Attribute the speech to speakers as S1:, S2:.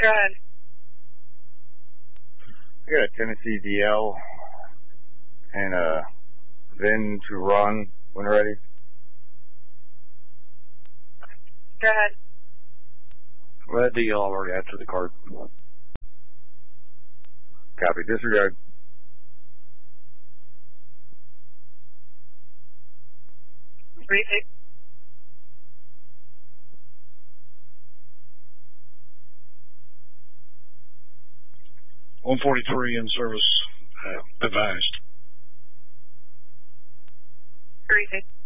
S1: Go ahead.
S2: I got a Tennessee DL and a VIN to run when ready.
S1: Go ahead.
S3: Red DL already after the card.
S2: Copy. Disregard.
S1: Retake.
S4: $143 in service advised.
S1: Retake.